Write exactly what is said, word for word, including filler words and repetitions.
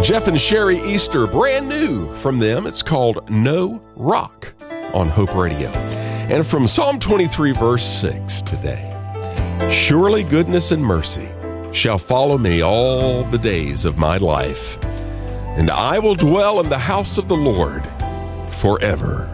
Jeff and Sherry Easter, brand new from them. It's called No Rock on Hope Radio. And from Psalm twenty-three, verse six today. Surely goodness and mercy shall follow me all the days of my life, and I will dwell in the house of the Lord forever.